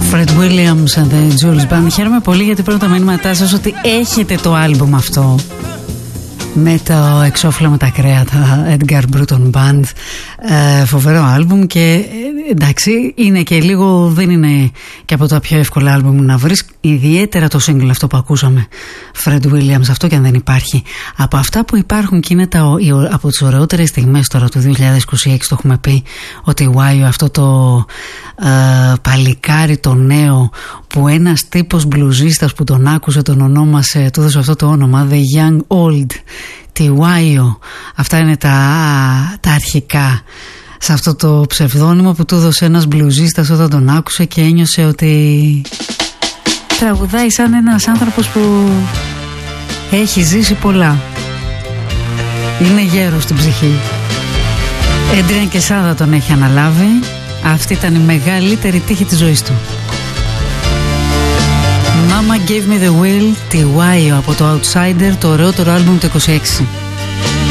Fred Williams and the Jules Band. Χαίρομαι πολύ γιατί παίρνω τα μηνύματά σας ότι έχετε το άλμπουμ αυτό με το εξώφυλλο με τα κρέατα, Edgar Bruton Band. Φοβερό άλμπουμ και εντάξει, είναι και λίγο, δεν είναι και από τα πιο εύκολα άλμπουμ να βρεις, ιδιαίτερα το single αυτό που ακούσαμε, Fred Williams, αυτό και αν δεν υπάρχει. Από αυτά που υπάρχουν και είναι από τις ωραιότερες στιγμές τώρα του 2026, το έχουμε πει, ότι Why, αυτό το παλικάρι το νέο που ένας τύπος μπλουζίστας που τον άκουσε, τον ονόμασε, του έδωσε αυτό το όνομα, The Young Old, τη Why, αυτά είναι τα αρχικά σε αυτό το ψευδόνυμο που του έδωσε ένας μπλουζίστας όταν τον άκουσε και ένιωσε ότι τραγουδάει σαν ένας άνθρωπος που έχει ζήσει πολλά, είναι γέρος στην ψυχή. Adrian Quesada τον έχει αναλάβει. Αυτή ήταν η μεγαλύτερη τύχη της ζωής του. Mama Gave Me The Will, τη Why από το Outsider, το ωραιότερο άλμπουμ του 26.